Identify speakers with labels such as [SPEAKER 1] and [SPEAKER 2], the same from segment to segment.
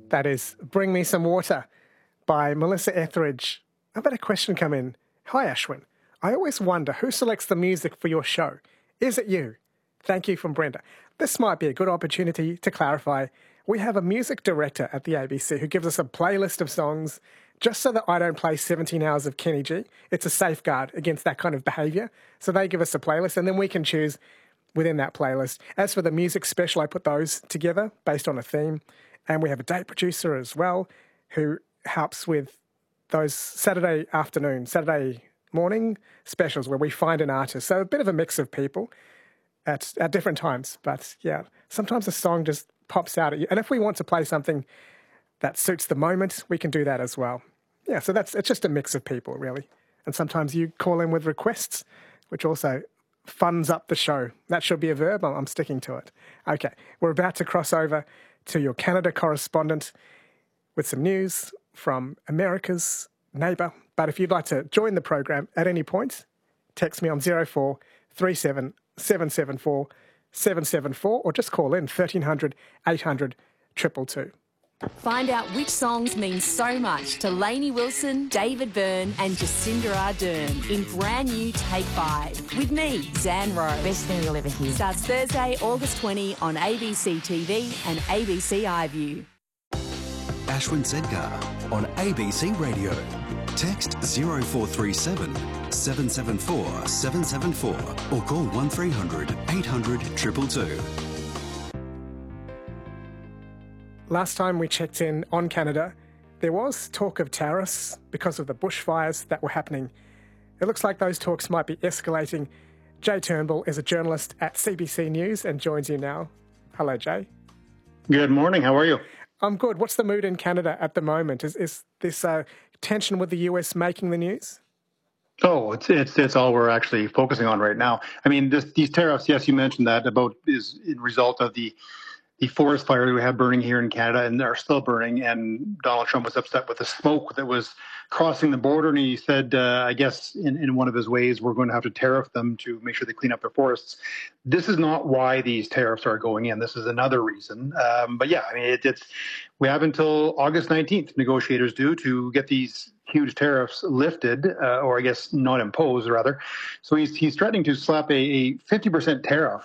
[SPEAKER 1] That is Bring Me Some Water by Melissa Etheridge. I've had a question come in. Hi, Ashwin. I always wonder who selects the music for your show. Is it you? Thank you from Brenda. This might be a good opportunity to clarify. We have a music director at the ABC who gives us a playlist of songs just so that I don't play 17 hours of Kenny G. It's a safeguard against that kind of behaviour. So they give us a playlist and then we can choose within that playlist. As for the music special, I put those together based on a theme. And we have a day producer as well who helps with those Saturday afternoon, Saturday morning specials where we find an artist. So a bit of a mix of people at different times. But yeah, sometimes a song just pops out at you. And if we want to play something that suits the moment, we can do that as well. Yeah, so it's just a mix of people, really. And sometimes you call in with requests, which also funds up the show. That should be a verb. I'm sticking to it. Okay, we're about to cross over to your Canada correspondent with some news from America's neighbour. But if you'd like to join the program at any point, text me on 0437 774 774 or just call in 1300 800 222.
[SPEAKER 2] Find out which songs mean so much to Lainey Wilson, David Byrne and Jacinda Ardern in brand new Take 5 with me, Zan Rowe.
[SPEAKER 3] Best thing you'll ever hear.
[SPEAKER 2] Starts Thursday, August 20 on ABC TV and ABC iView.
[SPEAKER 4] Ashwin Sedgar on ABC Radio. Text 0437 774 774 or call 1300 800 222.
[SPEAKER 1] Last time we checked in on Canada, there was talk of tariffs because of the bushfires that were happening. It looks like those talks might be escalating. Jay Turnbull is a journalist at CBC News and joins you now. Hello, Jay.
[SPEAKER 5] Good morning. How are you?
[SPEAKER 1] I'm good. What's the mood in Canada at the moment? Is this tension with the US making the news?
[SPEAKER 5] Oh, it's all we're actually focusing on right now. I mean, these tariffs, yes, you mentioned that is in result of the forest fire we have burning here in Canada, and are still burning. And Donald Trump was upset with the smoke that was crossing the border. And he said, I guess in one of his ways, we're going to have to tariff them to make sure they clean up their forests. This is not why these tariffs are going in. This is another reason. But yeah, I mean, we have until August 19th, negotiators do, to get these huge tariffs lifted, or I guess not imposed, rather. So he's threatening to slap a 50% tariff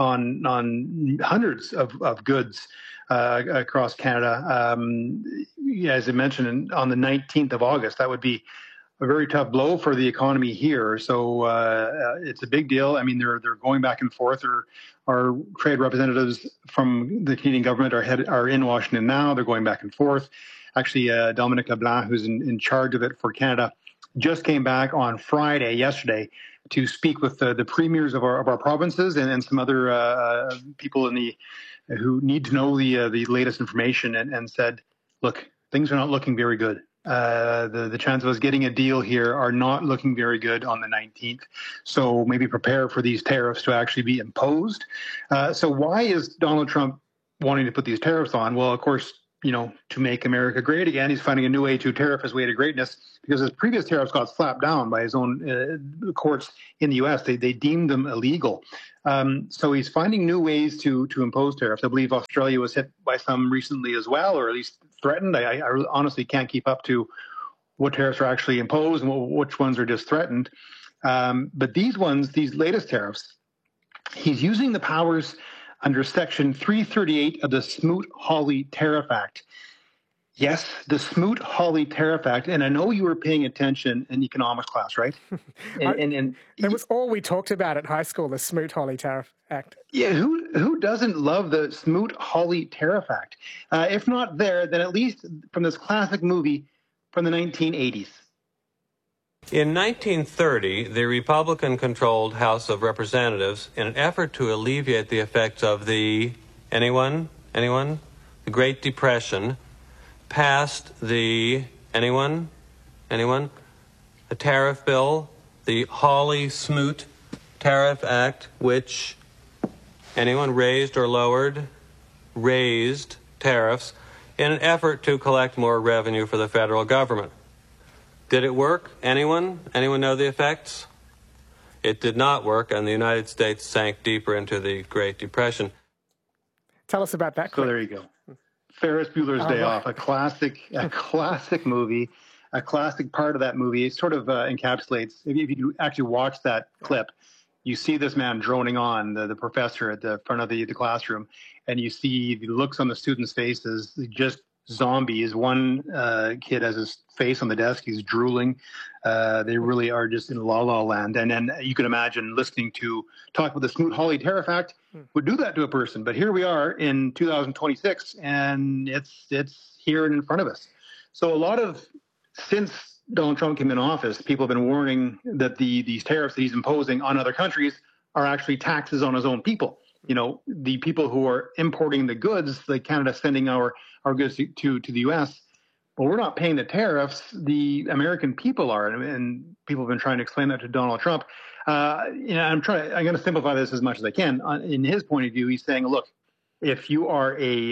[SPEAKER 5] on hundreds of goods across Canada. As I mentioned, on the 19th of August, that would be a very tough blow for the economy here. So it's a big deal. I mean, they're going back and forth. Our trade representatives from the Canadian government are in Washington now. They're going back and forth. Actually, Dominic LeBlanc, who's in charge of it for Canada, just came back on yesterday, to speak with the premiers of our provinces and some other people who need to know the latest information, and said, look, things are not looking very good. The chance of us getting a deal here are not looking very good on the 19th. So maybe prepare for these tariffs to actually be imposed. So why is Donald Trump wanting to put these tariffs on? Well, of course, to make America great again. He's finding a new way to tariff his way to greatness, because his previous tariffs got slapped down by his own courts in the U.S. They deemed them illegal. So he's finding new ways to impose tariffs. I believe Australia was hit by some recently as well, or at least threatened. I honestly can't keep up to what tariffs are actually imposed and which ones are just threatened. But these latest tariffs, he's using the powers under Section 338 of the Smoot-Hawley Tariff Act. Yes, the Smoot-Hawley Tariff Act, and I know you were paying attention in economics class, right?
[SPEAKER 1] That was all we talked about at high school, the Smoot-Hawley Tariff Act.
[SPEAKER 5] Yeah, who doesn't love the Smoot-Hawley Tariff Act? If not there, then at least from this classic movie from the 1980s.
[SPEAKER 6] In 1930, the Republican-controlled House of Representatives, in an effort to alleviate the effects of the Great Depression, passed the tariff bill, the Hawley-Smoot Tariff Act, which raised or lowered tariffs in an effort to collect more revenue for the federal government. Did it work? Anyone know the effects? It did not work, and the United States sank deeper into the Great Depression.
[SPEAKER 1] Tell us about that.
[SPEAKER 5] So there you go. Ferris Bueller's Day Off, a classic movie, a classic part of that movie. It sort of encapsulates, if you actually watch that clip, you see this man droning on, the professor at the front of the classroom, and you see the looks on the students' faces, just zombies. One kid has his face on the desk. He's drooling. They really are just in la la land. And then you can imagine listening to talk about the Smoot-Hawley Tariff Act would do that to a person. But here we are in 2026, and it's here and in front of us. So since Donald Trump came in office, people have been warning that these tariffs that he's imposing on other countries are actually taxes on his own people. The people who are importing the goods, like Canada sending our goods to the U.S., well, we're not paying the tariffs. The American people are, and people have been trying to explain that to Donald Trump. I'm going to simplify this as much as I can. In his point of view, he's saying, look, if you are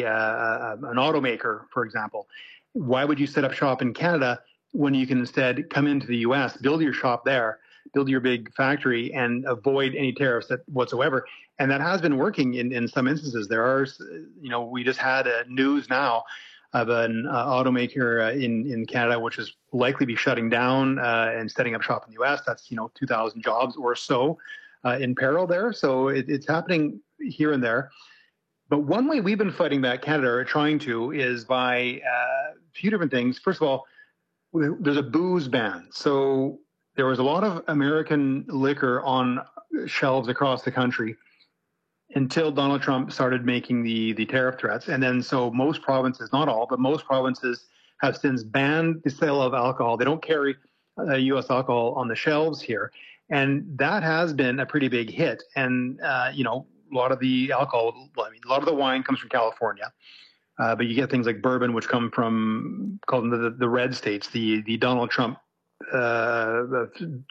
[SPEAKER 5] an automaker, for example, why would you set up shop in Canada when you can instead come into the U.S., build your shop there, build your big factory, and avoid any tariffs whatsoever? And that has been working in some instances. There are, we just had news now of an automaker in Canada, which is likely be shutting down and setting up shop in the U.S. That's 2,000 jobs or so in peril there. So it's happening here and there. But one way we've been fighting that, Canada are trying to, is by a few different things. First of all, there's a booze ban. So there was a lot of American liquor on shelves across the country until Donald Trump started making the tariff threats. And then so most provinces, not all, but most provinces have since banned the sale of alcohol. They don't carry U.S. alcohol on the shelves here. And that has been a pretty big hit. And, a lot of the alcohol, a lot of the wine comes from California. But you get things like bourbon, which come from, called the red states, the Donald Trump, the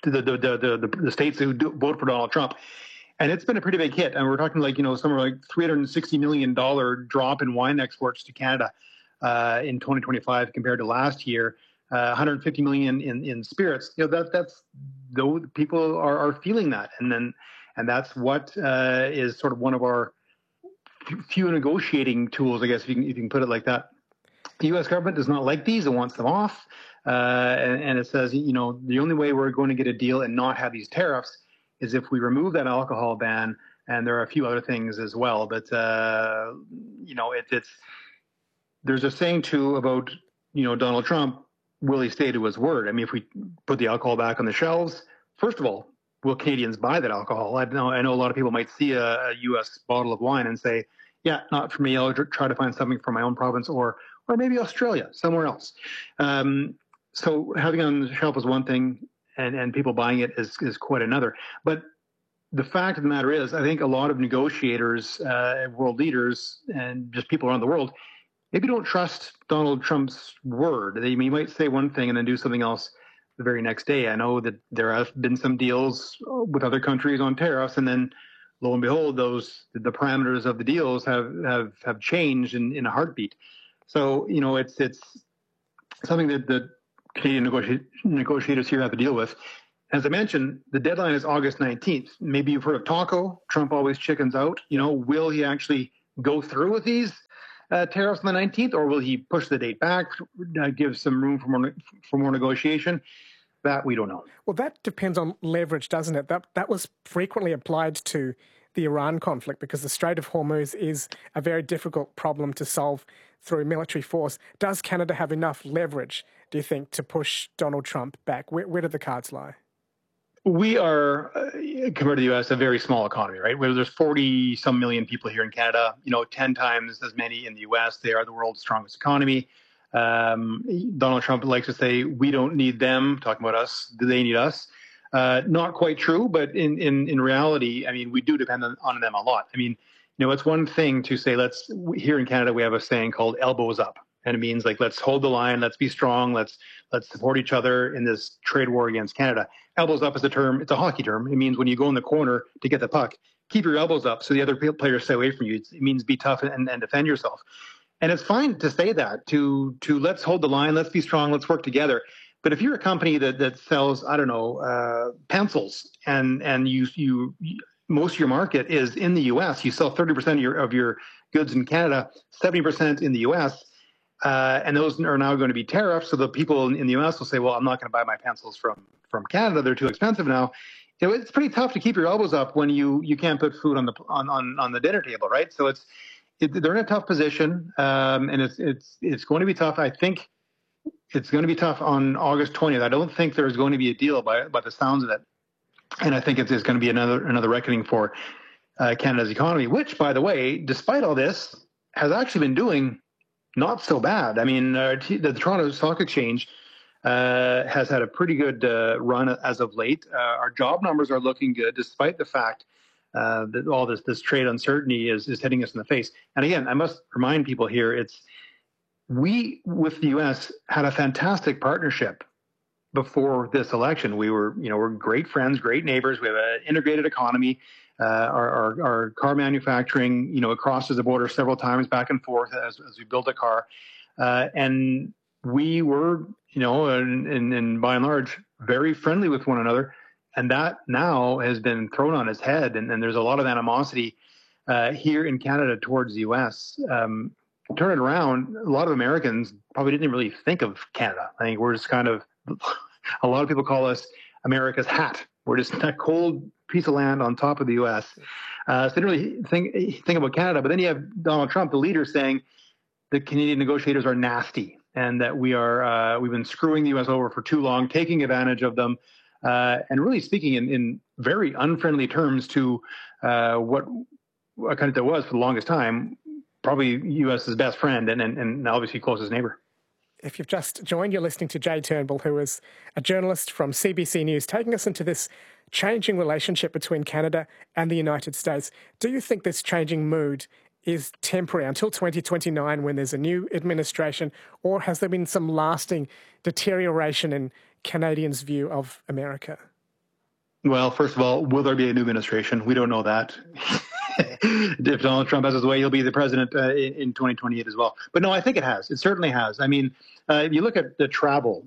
[SPEAKER 5] states who vote for Donald Trump. And it's been a pretty big hit. And we're talking somewhere like $360 million drop in wine exports to Canada in 2025 compared to last year. 150 million in spirits. That's though people are feeling that, and that's what is sort of one of our few negotiating tools, I guess, if you can put it like that. The U.S. government does not like these; it wants them off, and it says, the only way we're going to get a deal and not have these tariffs is if we remove that alcohol ban, and there are a few other things as well. But there's a saying too about Donald Trump. Will he stay to his word? I mean, if we put the alcohol back on the shelves, first of all, will Canadians buy that alcohol? I know a lot of people might see a U.S. bottle of wine and say, yeah, not for me. I'll try to find something from my own province or maybe Australia, somewhere else. So having it on the shelf is one thing, and people buying it is quite another. But the fact of the matter is, I think a lot of negotiators, world leaders, and just people around the world maybe don't trust Donald Trump's word. They might say one thing and then do something else the very next day. I know that there have been some deals with other countries on tariffs, and then lo and behold, the parameters of the deals have changed in a heartbeat. So it's something that the Canadian negotiators here have to deal with. As I mentioned, the deadline is August 19th. Maybe you've heard of Taco. Trump always chickens out. Will he actually go through with these tariffs on the 19th, or will he push the date back, give some room for more negotiation? That we don't know.
[SPEAKER 1] Well, that depends on leverage, doesn't it? That was frequently applied to the Iran conflict because the Strait of Hormuz is a very difficult problem to solve through military force. Does Canada have enough leverage, do you think, to push Donald Trump back? Where do the cards lie?
[SPEAKER 5] We are, compared to the U.S., a very small economy, right? Where there's 40-some million people here in Canada, 10 times as many in the U.S. They are the world's strongest economy. Donald Trump likes to say, we don't need them, talking about us. Do they need us? Not quite true, but in reality, I mean, we do depend on them a lot. I mean, it's one thing to say, here in Canada, we have a saying called elbows up. And it means let's hold the line, let's be strong, let's support each other in this trade war against Canada. Elbows up is a term, it's a hockey term. It means when you go in the corner to get the puck, keep your elbows up so the other players stay away from you. It means be tough and defend yourself. And it's fine to say that, to let's hold the line, let's be strong, let's work together. But if you're a company that sells, I don't know, pencils, and you most of your market is in the U.S. You sell 30% of your goods in Canada, 70% in the U.S., and those are now going to be tariffs. So the people in the U.S. will say, well, I'm not going to buy my pencils from Canada. They're too expensive now. It's pretty tough to keep your elbows up when you can't put food on the dinner table, right? So they're in a tough position, and it's going to be tough. I think it's going to be tough on August 20th. I don't think there's going to be a deal by the sounds of it. And I think it's going to be another reckoning for Canada's economy, which, by the way, despite all this, has actually been doing not so bad. I mean, the Toronto Stock Exchange has had a pretty good run as of late. Our job numbers are looking good, despite the fact that all this trade uncertainty is hitting us in the face. And again, I must remind people here, we with the U.S. had a fantastic partnership before this election. We're great friends, great neighbors. We have an integrated economy. Our car manufacturing, crosses the border several times back and forth as we build a car. And we were, and by and large, very friendly with one another. And that now has been thrown on its head. And there's a lot of animosity here in Canada towards the U.S. Turn it around, a lot of Americans probably didn't really think of Canada. I think we're just kind of, a lot of people call us America's hat. We're just a cold piece of land on top of the U.S. So they didn't really think about Canada. But then you have Donald Trump, the leader, saying the Canadian negotiators are nasty and that we've been screwing the U.S. over for too long, taking advantage of them, and really speaking in very unfriendly terms to what a country that was for the longest time, probably U.S.'s best friend and obviously closest neighbor.
[SPEAKER 1] If you've just joined, you're listening to Jay Turnbull, who is a journalist from CBC News, taking us into this changing relationship between Canada and the United States. Do you think this changing mood is temporary until 2029 when there's a new administration, or has there been some lasting deterioration in Canadians' view of America?
[SPEAKER 5] Well, first of all, will there be a new administration? We don't know that. If Donald Trump has his way, he'll be the president in 2028 as well. But no, I think it has. It certainly has. I mean, if you look at the travel,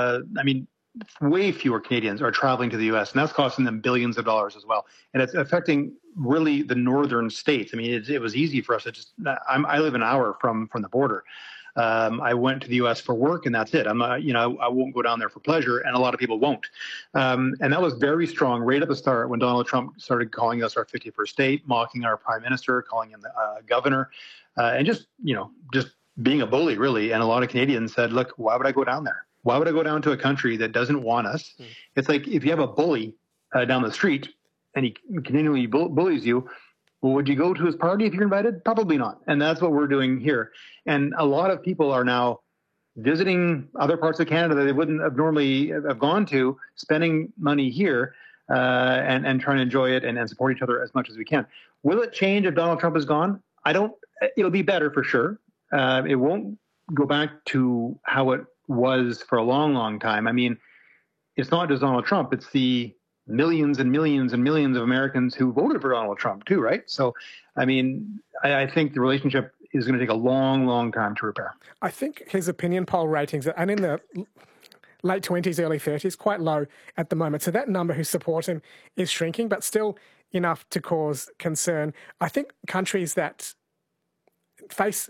[SPEAKER 5] way fewer Canadians are traveling to the U.S., and that's costing them billions of dollars as well. And it's affecting really the northern states. I mean, it was easy for us to I live an hour from the border. I went to the U.S. for work, and that's it. I won't go down there for pleasure, and a lot of people won't. And that was very strong right at the start when Donald Trump started calling us our 51st state, mocking our prime minister, calling him the governor, and just being a bully, really. And a lot of Canadians said, look, why would I go down there? Why would I go down to a country that doesn't want us? It's like if you have a bully down the street and he continually bullies you, well, would you go to his party if you're invited? Probably not. And that's what we're doing here. And a lot of people are now visiting other parts of Canada that they wouldn't have normally have gone to, spending money here and trying to enjoy it and support each other as much as we can. Will it change if Donald Trump is gone? It'll be better for sure. It won't go back to how it was for a long, long time. I mean, it's not just Donald Trump. It's the millions and millions and millions of Americans who voted for Donald Trump too, right? So, I mean, I think the relationship is going to take a long, long time to repair.
[SPEAKER 1] I think his opinion poll ratings are in the late 20s, early 30s, quite low at the moment. So that number who support him is shrinking, but still enough to cause concern. I think countries that face